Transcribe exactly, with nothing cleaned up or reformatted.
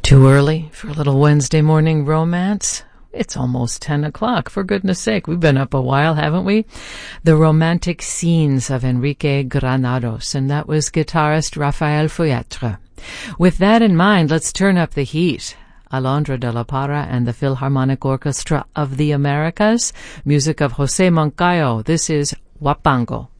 Too early for a little Wednesday morning romance? It's almost ten o'clock, for goodness sake. We've been up a while, haven't we? The Romantic Scenes of Enrique Granados, and that was guitarist Rafael Feuetre. With that in mind, let's turn up the heat. Alondra de la Parra and the Philharmonic Orchestra of the Americas, music of Jose Moncayo. This is Huapango.